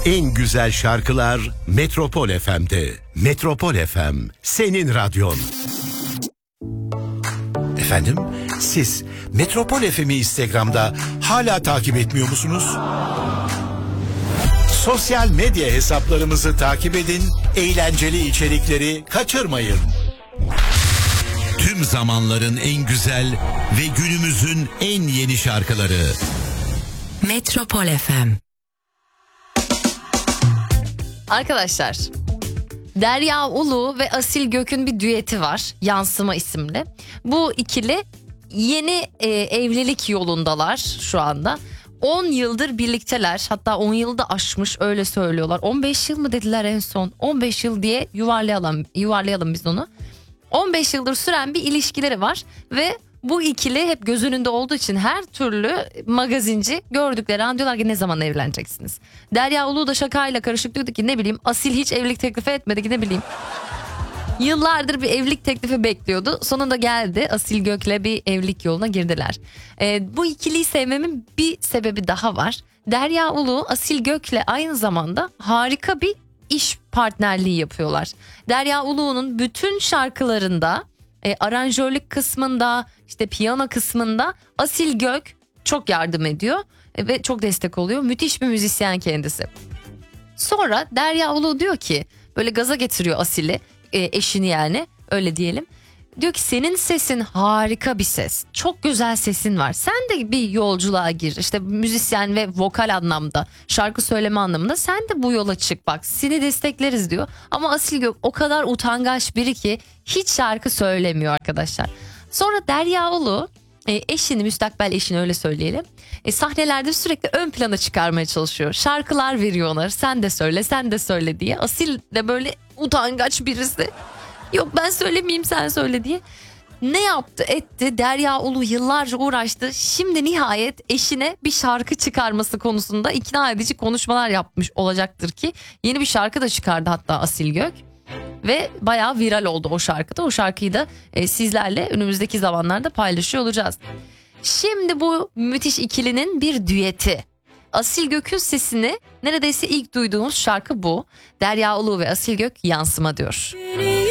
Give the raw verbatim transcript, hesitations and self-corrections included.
En güzel şarkılar Metropol F M'de. Metropol F M, senin radyon. Efendim, siz Metropol F M'i Instagram'da hala takip etmiyor musunuz? Sosyal medya hesaplarımızı takip edin, eğlenceli içerikleri kaçırmayın. Tüm zamanların en güzel ve günümüzün en yeni şarkıları. Metropol F M. Arkadaşlar, Derya Ulu ve Asil Gök'ün bir düeti var, Yansıma isimli. Bu ikili yeni e, evlilik yolundalar şu anda. on yıldır birlikteler, hatta on yılda aşmış, öyle söylüyorlar. on beş yıl mı dediler en son? on beş yıl diye yuvarlayalım, yuvarlayalım biz onu. on beş yıldır süren bir ilişkileri var ve bu ikili hep göz önünde olduğu için her türlü magazinci gördükleri an diyorlar ki ne zaman evleneceksiniz? Derya Ulu da şakayla karışık diyordu ki ne bileyim, Asil hiç evlilik teklifi etmedi ki ne bileyim. Yıllardır bir evlilik teklifi bekliyordu. Sonunda geldi. Asil Gök'le bir evlilik yoluna girdiler. Ee, bu ikiliyi sevmemin bir sebebi daha var. Derya Ulu, Asil Gök'le aynı zamanda harika bir iş partnerliği yapıyorlar. Derya Ulu'nun bütün şarkılarında, e, aranjörlük kısmında, işte piyano kısmında Asil Gök çok yardım ediyor e, ve çok destek oluyor. Müthiş bir müzisyen kendisi. Sonra Derya Ulu diyor ki, böyle gaza getiriyor Asil'i, e, eşini yani, öyle diyelim. Diyor ki senin sesin harika bir ses. Çok güzel sesin var. Sen de bir yolculuğa gir. İşte müzisyen ve vokal anlamda, şarkı söyleme anlamında sen de bu yola çık bak. Seni destekleriz diyor. Ama Asil Gök o kadar utangaç biri ki hiç şarkı söylemiyor arkadaşlar. Sonra Derya Ulu e, eşini, müstakbel eşini öyle söyleyelim, e, sahnelerde sürekli ön plana çıkarmaya çalışıyor. Şarkılar veriyor onlara. Sen de söyle, sen de söyle diye. Asil de böyle utangaç birisi. Yok ben söylemeyeyim, sen söyle diye. Ne yaptı etti, Derya Ulu yıllarca uğraştı. Şimdi nihayet eşine bir şarkı çıkarması konusunda ikna edici konuşmalar yapmış olacaktır ki yeni bir şarkı da çıkardı hatta Asil Gök. Ve bayağı viral oldu o şarkıda. O şarkıyı da e, sizlerle önümüzdeki zamanlarda paylaşıyor olacağız. Şimdi bu müthiş ikilinin bir düeti. Asil Gök'ün sesini neredeyse ilk duyduğumuz şarkı bu. Derya Ulu ve Asil Gök Yansıma diyor.